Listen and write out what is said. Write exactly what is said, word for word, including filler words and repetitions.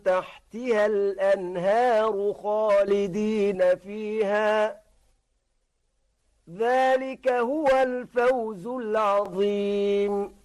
تحتها الأنهار خالدين فيها، ذلك هو الفوز العظيم.